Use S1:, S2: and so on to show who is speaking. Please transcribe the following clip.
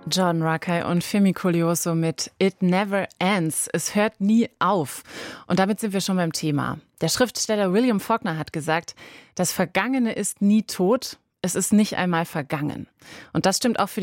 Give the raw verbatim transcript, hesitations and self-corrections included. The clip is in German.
S1: John Rakei und Femi Koleoso mit It Never Ends. Es hört nie auf. Und damit sind wir schon beim Thema. Der Schriftsteller William Faulkner hat gesagt, das Vergangene ist nie tot, es ist nicht einmal vergangen. Und das stimmt auch für